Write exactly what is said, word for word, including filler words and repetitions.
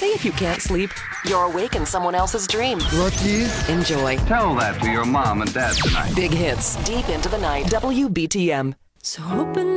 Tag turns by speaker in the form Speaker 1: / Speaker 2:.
Speaker 1: say if you can't sleep, you're awake in someone else's dream.
Speaker 2: Lucky.
Speaker 1: Enjoy.
Speaker 3: Tell that to your mom and dad tonight.
Speaker 1: Big hits, deep into the night. W B T M.
Speaker 4: So open